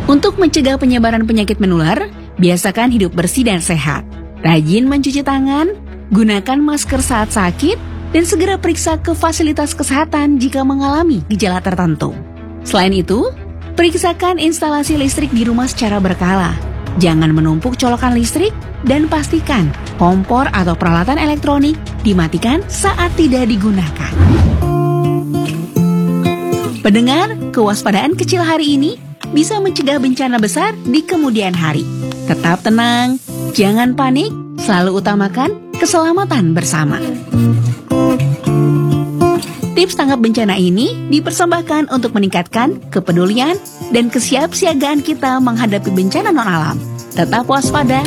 Untuk mencegah penyebaran penyakit menular, biasakan hidup bersih dan sehat. Rajin mencuci tangan, gunakan masker saat sakit, dan segera periksa ke fasilitas kesehatan jika mengalami gejala tertentu. Selain itu, periksakan instalasi listrik di rumah secara berkala. Jangan menumpuk colokan listrik dan pastikan kompor atau peralatan elektronik dimatikan saat tidak digunakan. Pendengar, kewaspadaan kecil hari ini bisa mencegah bencana besar di kemudian hari. Tetap tenang, jangan panik, selalu utamakan keselamatan bersama. Tips tanggap bencana ini dipersembahkan untuk meningkatkan kepedulian dan kesiapsiagaan kita menghadapi bencana non-alam. Tetap waspada.